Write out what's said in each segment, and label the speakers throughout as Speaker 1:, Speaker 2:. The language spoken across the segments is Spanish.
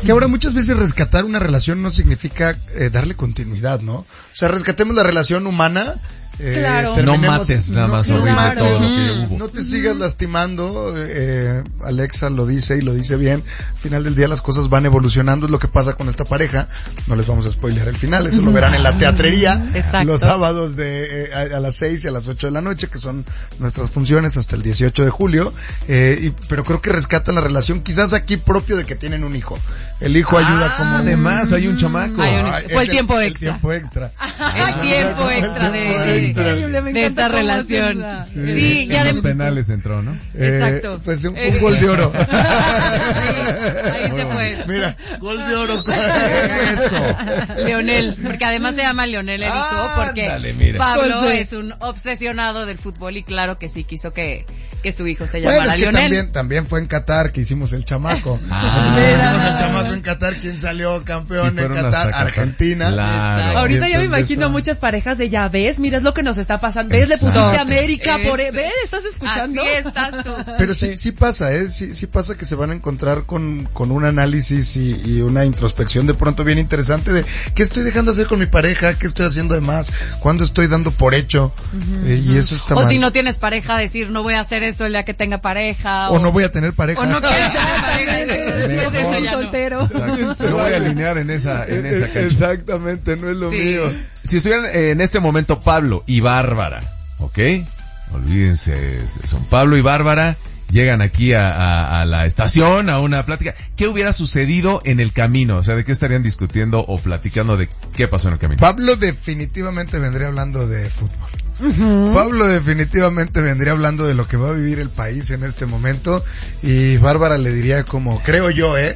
Speaker 1: Que ahora muchas veces rescatar una relación no significa darle continuidad, ¿no? O sea, rescatemos la relación humana.
Speaker 2: Claro.
Speaker 3: No mates nada más horrible todo lo que hubo.
Speaker 1: No te sigas lastimando. Alexa lo dice y lo dice bien. Al final del día las cosas van evolucionando. Es lo que pasa con esta pareja. No les vamos a spoilear el final. Eso lo verán en la teatrería.
Speaker 2: Exacto.
Speaker 1: Los sábados a las 6 y a las 8 de la noche, que son nuestras funciones hasta el 18 de julio. Pero creo que rescatan la relación. Quizás aquí propio de que tienen un hijo. El hijo ayuda como...
Speaker 3: Además, hay un chamaco.
Speaker 2: Fue el tiempo extra.
Speaker 1: El tiempo extra.
Speaker 2: El tiempo extra de esta relación. Sí,
Speaker 3: ya de penales entró, ¿no?
Speaker 1: Exacto. Pues un gol de oro.
Speaker 2: Ahí se fue.
Speaker 1: Mira, gol de oro.
Speaker 3: Eso.
Speaker 2: Leonel, porque además se llama Leonel el hijo, porque Pablo es un obsesionado del fútbol y claro que sí quiso que su hijo se llamara Leonel.
Speaker 1: También fue en Qatar que hicimos el chamaco. Hicimos el chamaco en Qatar. ¿Quién salió campeón en Qatar? Argentina.
Speaker 4: Claro. Ahorita ya me imagino muchas parejas de ya ves, mira es lo que nos está pasando. ¿Ves? Le pusiste América por... ¿Ves? ¿Estás escuchando?
Speaker 2: Así estás tú.
Speaker 1: Pero sí pasa, sí pasa que se van a encontrar con un análisis y una introspección de pronto bien interesante de qué estoy dejando de hacer con mi pareja, qué estoy haciendo de más, cuándo estoy dando por hecho. Y eso está mal.
Speaker 2: O si no tienes pareja, decir no voy a hacer eso el día que tenga pareja.
Speaker 1: O no voy a tener pareja.
Speaker 2: O no quiero tener pareja.
Speaker 4: Mejor soltero.
Speaker 3: No voy a alinear en esa cancha.
Speaker 1: Exactamente, no es lo mío.
Speaker 3: Si estuvieran en este momento Pablo y Bárbara, ¿ok? Olvídense, son Pablo y Bárbara, llegan aquí a la estación, a una plática. ¿Qué hubiera sucedido en el camino? O sea, ¿de qué estarían discutiendo o platicando de qué pasó en el camino?
Speaker 1: Pablo definitivamente vendría hablando de fútbol. Pablo definitivamente vendría hablando de lo que va a vivir el país en este momento y Bárbara le diría como, creo yo,
Speaker 2: a ver,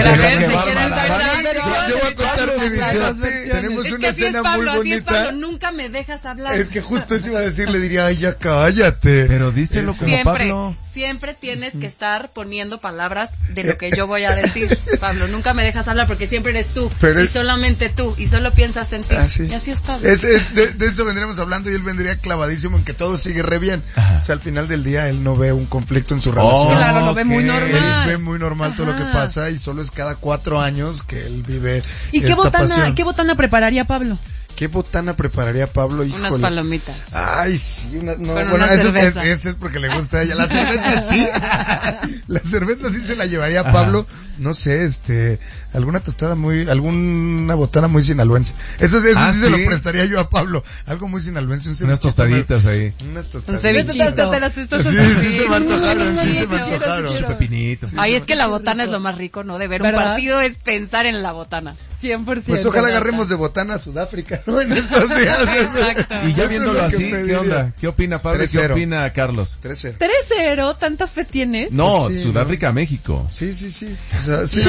Speaker 1: yo voy a contar mi visión. Tenemos una escena muy bonita.
Speaker 2: Nunca me dejas hablar.
Speaker 1: Es que justo eso iba a decir, le diría, ay, ya cállate.
Speaker 3: Pero díselo como Pablo.
Speaker 2: Siempre tienes que estar poniendo palabras de lo que yo voy a decir, Pablo. Nunca me dejas hablar porque siempre eres tú. Y solamente tú. Y solo piensas en ti. Y así es Pablo.
Speaker 1: De eso vendríamos hablando y él vendría clavadísimo en que todo sigue re bien. O sea, al final del día él no ve un conflicto en su relación.
Speaker 4: Claro, lo ve muy normal.
Speaker 1: Él ve muy normal todo lo que pasa y solo es cada 4 años que él vive
Speaker 4: ¿Y qué botana prepararía Pablo?
Speaker 1: ¿Qué botana prepararía Pablo? Híjole.
Speaker 2: Unas palomitas.
Speaker 1: Ay, sí, una
Speaker 2: cerveza.
Speaker 1: Eso es porque le gusta a ella. La cerveza sí. La cerveza sí se la llevaría a Pablo. No sé, alguna alguna botana muy sinaloense. Eso sí se lo prestaría yo a Pablo. Algo muy sinaloense.
Speaker 3: Unas tostaditas ahí.
Speaker 1: Unas tostaditas.
Speaker 2: Un cevichito.
Speaker 1: Sí se me antojaron.
Speaker 3: Su pepinito.
Speaker 2: Ay, es que la botana es lo más rico, ¿no? De ver un partido es pensar en la botana.
Speaker 4: 100%.
Speaker 1: Pues ojalá agarremos de botana a Sudáfrica, ¿no? En estos días.
Speaker 2: Exacto.
Speaker 3: Y ya viéndolo así, ¿qué onda? ¿Qué opina Pablo?
Speaker 1: 3-0.
Speaker 3: ¿Qué opina Carlos?
Speaker 1: 3-0.
Speaker 4: 3-0, ¿tanta fe tienes?
Speaker 3: No,
Speaker 1: Sí,
Speaker 3: Sudáfrica, México.
Speaker 1: Sí. O sea, sí.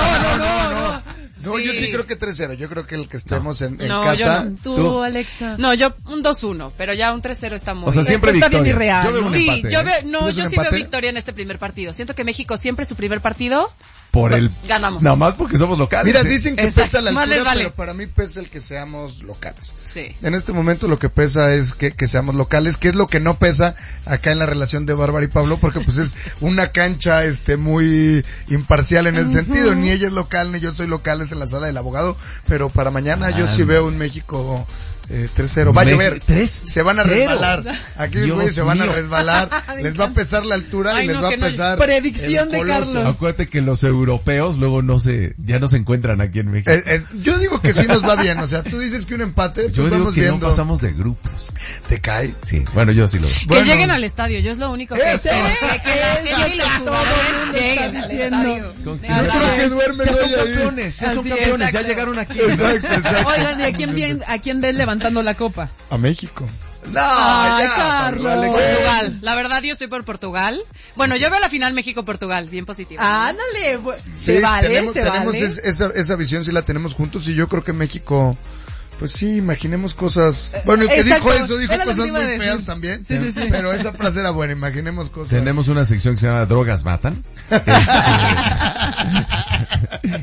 Speaker 1: No, yo sí creo que 3-0. Yo creo que el que estemos en casa.
Speaker 4: Tú, Alexa.
Speaker 2: No, yo un 2-1, pero ya un 3-0 está muy bien.
Speaker 3: O sea, siempre
Speaker 4: Está
Speaker 3: victoria.
Speaker 4: bien irreal,
Speaker 3: Yo veo un
Speaker 2: Sí,
Speaker 3: empate.
Speaker 2: yo sí veo victoria en este primer partido. Siento que México siempre su primer partido ganamos.
Speaker 3: Nada más porque somos locales.
Speaker 1: Mira, dicen que
Speaker 2: Exacto.
Speaker 1: pesa la
Speaker 2: Más les
Speaker 1: altura,
Speaker 2: vale.
Speaker 1: pero para mí pesa el que seamos locales.
Speaker 2: Sí.
Speaker 1: En este momento lo que pesa es que seamos locales, que es lo que no pesa acá en la relación de Bárbara y Pablo, porque pues es una cancha muy imparcial en ese sentido. Ni ella es local, ni yo soy local, es en la sala del abogado, pero para mañana yo sí veo un México 3-0. Va a llover. Se van a resbalar. Aquí los güeyes se van a resbalar. Les va a pesar la altura y les va a pesar.
Speaker 4: Predicción de Carlos.
Speaker 3: Acuérdate que los europeos luego ya no se encuentran aquí en México.
Speaker 1: Yo digo que sí nos va bien. O sea, tú dices que un empate,
Speaker 3: Yo
Speaker 1: pues
Speaker 3: digo
Speaker 1: vamos
Speaker 3: que
Speaker 1: viendo.
Speaker 3: no pasamos de grupos.
Speaker 1: ¿Te cae?
Speaker 3: Sí, bueno, yo sí lo veo.
Speaker 2: Que lleguen al estadio, yo es lo único que espero. Que la gente y los jugadores lleguen al estadio.
Speaker 1: Yo creo que duermen
Speaker 3: Ya son
Speaker 1: hoy ahí.
Speaker 3: campeones, ya llegaron aquí.
Speaker 1: Exacto.
Speaker 4: Oigan, ¿y a quién ven levantando la copa?
Speaker 1: A México.
Speaker 3: No,
Speaker 4: Ay,
Speaker 3: ya,
Speaker 4: Carlos.
Speaker 2: Portugal, la verdad yo estoy por Portugal. Bueno, yo veo la final México-Portugal, bien positiva.
Speaker 4: Ándale,
Speaker 1: Sí,
Speaker 4: se vale,
Speaker 1: tenemos
Speaker 4: vale.
Speaker 1: esa visión, sí la tenemos juntos y yo creo que México, pues sí, imaginemos cosas. Bueno, el que
Speaker 4: Exacto.
Speaker 1: dijo
Speaker 4: Era lo
Speaker 1: cosas
Speaker 4: que iba
Speaker 1: muy
Speaker 4: a decir.
Speaker 1: feas también.
Speaker 4: Sí.
Speaker 1: Pero esa frase era buena, imaginemos cosas.
Speaker 3: Tenemos una sección que se llama Drogas Matan.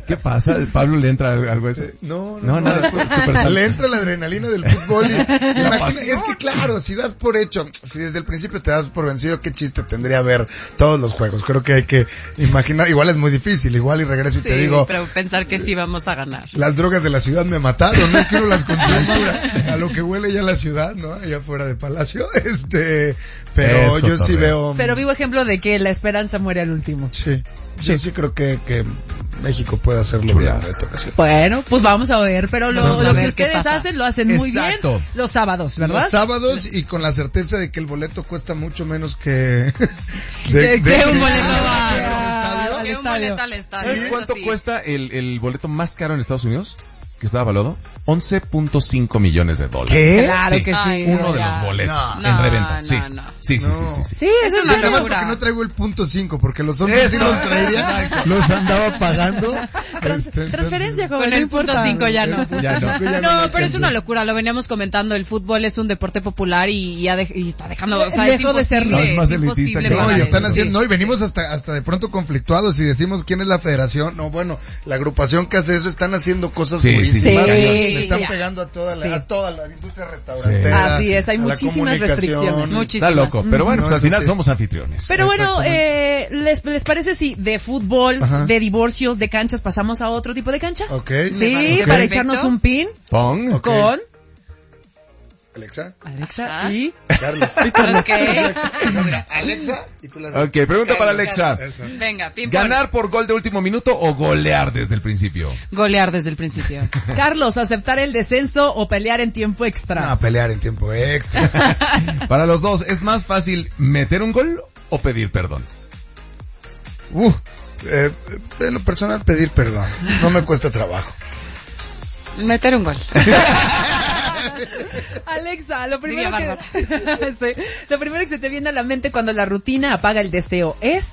Speaker 3: ¿Qué pasa? ¿Pablo le entra algo ese?
Speaker 1: No,
Speaker 3: nada.
Speaker 1: Le entra la adrenalina del fútbol. Imagina, es que claro, si das por hecho, si desde el principio te das por vencido, qué chiste tendría ver todos los juegos. Creo que hay que imaginar, igual es muy difícil, igual y regreso y te digo.
Speaker 2: Pero pensar que sí vamos a ganar.
Speaker 1: Las drogas de la ciudad me mataron, no es que uno las consuma a lo que huele ya la ciudad, ¿no? Allá fuera de Palacio, pero yo sí veo.
Speaker 4: Pero vivo ejemplo de que la esperanza muere al último.
Speaker 1: Sí. Yo sí creo que México puede hacerlo bien en esta ocasión.
Speaker 4: Bueno, pues vamos a ver, pero lo que ustedes hacen, lo hacen muy bien los sábados, ¿verdad?
Speaker 1: Los sábados y con la certeza de que el boleto cuesta mucho menos que
Speaker 4: un boleto
Speaker 2: al estadio.
Speaker 3: ¿Sabes cuánto cuesta el boleto más caro en Estados Unidos? Que estaba valuado 11.5 millones de dólares.
Speaker 1: ¿Qué?
Speaker 4: Claro que sí.
Speaker 3: Uno de los boletos en reventa. Sí, sí.
Speaker 4: Sí, eso es una
Speaker 1: locura.
Speaker 4: locura.
Speaker 1: Porque no traigo el .5, porque los hombres sí los traería, los andaba pagando.
Speaker 4: Transferencia, joven,
Speaker 2: con el .5 ya no.
Speaker 1: No,
Speaker 2: pero es una locura, lo veníamos comentando, el fútbol es un deporte popular y está dejando, o sea,
Speaker 4: dejó de serlo.
Speaker 3: Es
Speaker 2: imposible.
Speaker 1: No, y están haciendo, y venimos hasta de pronto conflictuados y decimos quién es la federación. No, bueno, la agrupación que hace eso están haciendo cosas buenísimas. Le están pegando a toda la industria restaurantera.
Speaker 4: Así es, hay muchísimas restricciones.
Speaker 3: Está loco, pero bueno, pues al final somos anfitriones.
Speaker 4: Pero bueno, ¿les parece si de fútbol, de divorcios, de canchas pasamos a otro tipo de canchas?
Speaker 1: Okay.
Speaker 4: Sí, para echarnos un pin. Con
Speaker 1: Alexa
Speaker 4: y
Speaker 1: Carlos.
Speaker 2: Okay.
Speaker 1: Alexa y tú las.
Speaker 3: Ok, pregunta para Alexa.
Speaker 2: Venga, ping-pong.
Speaker 3: ¿Ganar por gol de último minuto o golear desde el principio?
Speaker 2: Golear desde el principio.
Speaker 4: Carlos, ¿aceptar el descenso o pelear en tiempo extra?
Speaker 1: No, pelear en tiempo extra.
Speaker 3: Para los dos, ¿es más fácil meter un gol o pedir perdón?
Speaker 1: En lo personal, pedir perdón. No me cuesta trabajo.
Speaker 2: Meter un gol.
Speaker 4: Alexa, lo primero que se te viene a la mente cuando la rutina apaga el deseo es...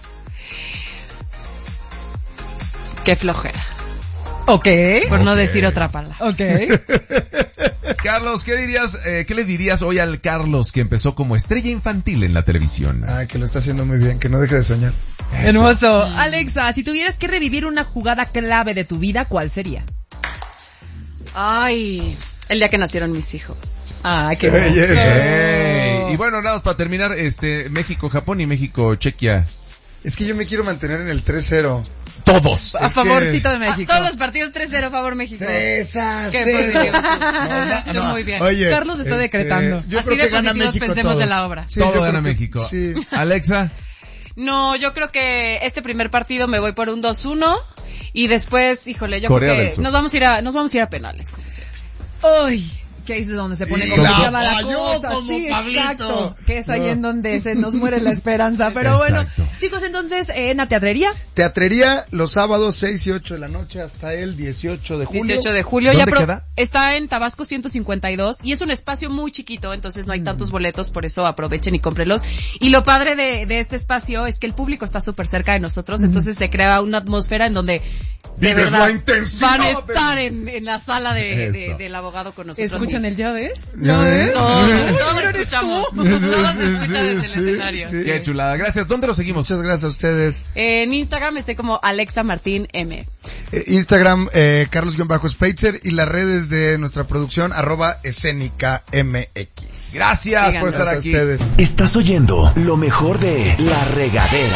Speaker 2: Qué flojera.
Speaker 4: Ok.
Speaker 2: Por no decir otra palabra.
Speaker 4: Ok.
Speaker 3: Carlos, ¿qué le dirías hoy al Carlos que empezó como estrella infantil en la televisión?
Speaker 1: Que lo está haciendo muy bien, que no deje de soñar.
Speaker 4: Hermoso. Alexa, si tuvieras que revivir una jugada clave de tu vida, ¿cuál sería?
Speaker 2: Ay, el día que nacieron mis hijos.
Speaker 4: Qué
Speaker 3: bueno. Y bueno, nada más para terminar, México-Japón y México-Chequia.
Speaker 1: Es que yo me quiero mantener en el 3-0.
Speaker 3: Todos.
Speaker 4: A favorcito de México.
Speaker 2: Todos los partidos 3-0 a favor México.
Speaker 1: 3-0.
Speaker 2: Qué positivo. Tú muy bien.
Speaker 1: Oye,
Speaker 4: Carlos está decretando.
Speaker 1: Yo
Speaker 2: así
Speaker 1: creo
Speaker 2: de
Speaker 1: que gana
Speaker 2: positivos
Speaker 1: México
Speaker 2: pensemos
Speaker 1: todo.
Speaker 2: de la obra.
Speaker 1: Sí,
Speaker 3: todo gana
Speaker 1: creo
Speaker 3: México.
Speaker 1: Sí.
Speaker 3: Alexa.
Speaker 2: No, yo creo que este primer partido me voy por un 2-1 y después, híjole, yo
Speaker 3: Corea
Speaker 2: creo
Speaker 3: del
Speaker 2: que
Speaker 3: Sur.
Speaker 2: nos vamos a ir a penales, como siempre.
Speaker 4: Ay, que es donde se pone complicada la cosa.
Speaker 1: Como
Speaker 4: Sí,
Speaker 1: Pablito.
Speaker 4: exacto. Que es ahí en donde se nos muere la esperanza. Pero bueno, chicos, entonces, ¿en la teatrería?
Speaker 1: Teatrería los sábados 6 y 8 de la noche hasta el 18 de julio.
Speaker 2: 18 de julio.
Speaker 3: ¿Dónde queda?
Speaker 2: Está en Tabasco 152 y es un espacio muy chiquito, entonces no hay tantos boletos, por eso aprovechen y cómprenlos. Y lo padre de este espacio es que el público está súper cerca de nosotros, entonces se crea una atmósfera en donde de verdad van a estar en la sala del abogado con nosotros.
Speaker 4: ¿Escuchan el ya ves?
Speaker 1: ¿Ya ves?
Speaker 2: Todos escuchamos. Todos escuchan desde el escenario.
Speaker 1: Sí.
Speaker 3: Qué chulada. Gracias. ¿Dónde lo seguimos?
Speaker 1: Muchas gracias a ustedes.
Speaker 2: En Instagram estoy como Alexa Martín M.
Speaker 1: Instagram, Carlos-Speitzer y las redes de nuestra producción, @escénica MX.
Speaker 3: Gracias por estar
Speaker 1: Gracias
Speaker 3: aquí.
Speaker 1: a ustedes.
Speaker 5: Estás oyendo lo mejor de La Regadera.